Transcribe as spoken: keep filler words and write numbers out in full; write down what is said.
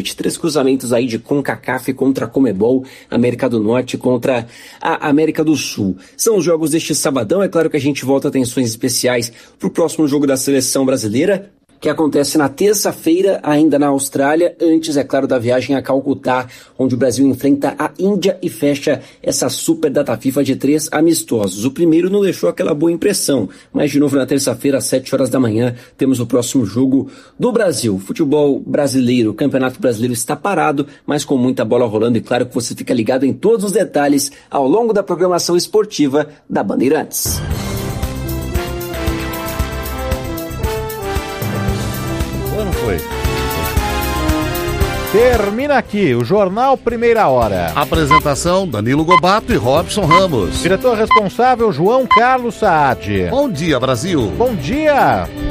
noite. Três cruzamentos aí de CONCACAF contra a Comebol, América do Norte contra a América do Sul. São os jogos deste sabadão. É claro que a gente volta a atenções especiais para o próximo jogo da seleção brasileira, que acontece na terça-feira, ainda na Austrália, antes, é claro, da viagem a Calcutá, onde o Brasil enfrenta a Índia e fecha essa super data FIFA de três amistosos. O primeiro não deixou aquela boa impressão, mas de novo na terça-feira, às sete horas da manhã, temos o próximo jogo do Brasil. Futebol brasileiro, o Campeonato Brasileiro está parado, mas com muita bola rolando, e claro que você fica ligado em todos os detalhes ao longo da programação esportiva da Bandeirantes. Foi. Termina aqui o Jornal Primeira Hora. Apresentação: Danilo Gobato e Robson Ramos. Diretor responsável: João Carlos Saad. Bom dia, Brasil. Bom dia.